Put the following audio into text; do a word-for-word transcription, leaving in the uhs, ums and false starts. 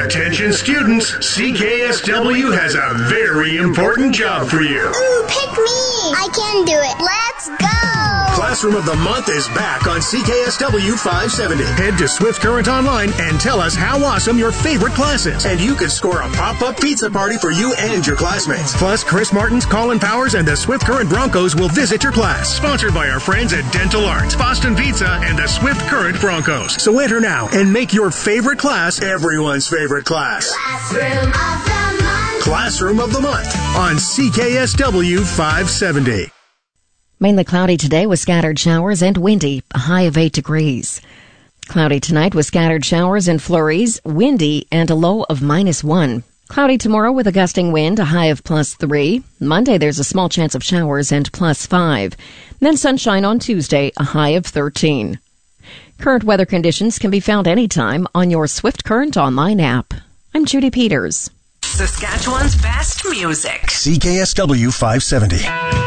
Attention students, C K S W has a very important job for you. Ooh, pick me! I can do it. Let's go! Classroom of the Month is back on C K S W five seventy. Head to Swift Current Online and tell us how awesome your favorite class is. And you could score a pop-up pizza party for you and your classmates. Plus, Chris Martins, Colin Powers, and the Swift Current Broncos will visit your class. Sponsored by our friends at Dental Arts, Boston Pizza, and the Swift Current Broncos. So enter now and make your favorite class everyone's favorite class. Classroom of the Month. Classroom of the Month on C K S W five seventy. Mainly cloudy today with scattered showers and windy, a high of eight degrees. Cloudy tonight with scattered showers and flurries, windy, and a low of minus one. Cloudy tomorrow with a gusting wind, a high of plus three. Monday there's a small chance of showers and plus five. Then sunshine on Tuesday, a high of thirteen. Current weather conditions can be found anytime on your Swift Current Online app. I'm Judy Peters. Saskatchewan's best music. C K S W five seventy.